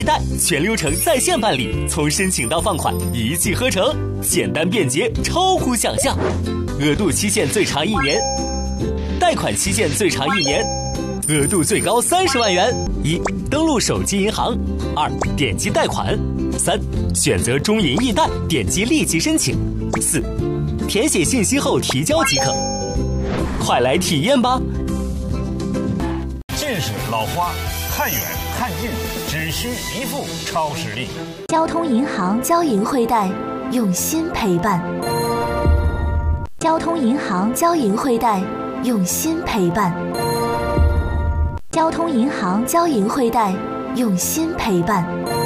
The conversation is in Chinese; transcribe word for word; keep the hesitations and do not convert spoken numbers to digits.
贷全流程在线办理，从申请到放款一气呵成，简单便捷，超乎想象。额度期限最长一年，贷款期限最长一年，额度最高三十万元。一、登录手机银行；二、点击贷款；三、选择中银易贷，点击立即申请；四、填写信息后提交即可。快来体验吧！ 近视老花，看远看近，只需一副超视力。 交通银行交银汇贷，用心陪伴。交通银行交银汇贷，用心陪伴。交通银行交银汇贷，用心陪伴。